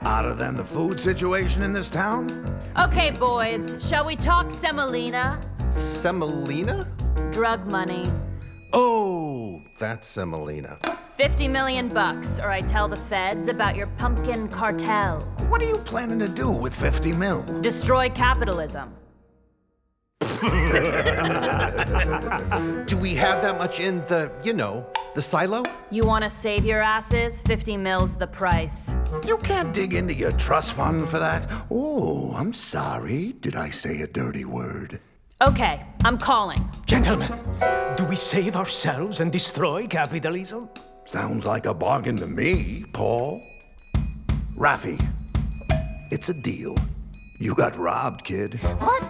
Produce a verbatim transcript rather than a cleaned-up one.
Other than the food situation in this town? Okay, boys, shall we talk semolina? Semolina? Drug money. Oh, that's semolina. Fifty million bucks, or I tell the feds about your pumpkin cartel. What are you planning to do with fifty mil? Destroy capitalism. Do we have that much in the, you know, the silo? You want to save your asses? Fifty mil's the price. You can't dig into your trust fund for that. Oh, I'm sorry. Did I say a dirty word? Okay, I'm calling. Gentlemen, do we save ourselves and destroy capitalism? Sounds like a bargain to me, Paul. Rafi, it's a deal. You got robbed, kid. What?